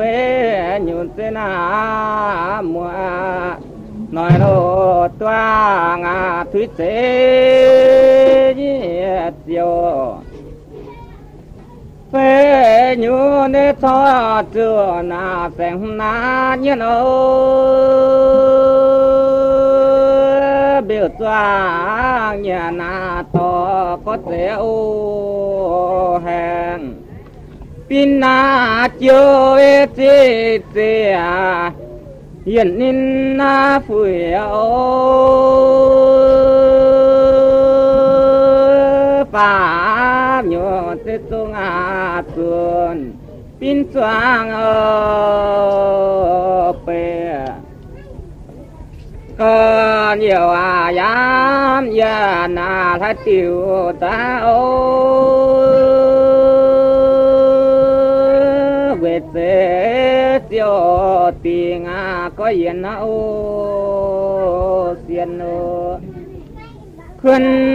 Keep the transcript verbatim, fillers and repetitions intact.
về nhún tên à mùa nói đồ toa ngà thủy chế diệu phê nhu nê cho chưa na xem na như nó biểu toa nhà na to có thể ô hèn pin na chưa chế chế hiện in na phủi ô phá nhớ tê tung à tuần pin choang ở bề có nhiều à yam ya na thái tiêu ta ô về thế tiêu tiền à có yên ô xiên ô khuyên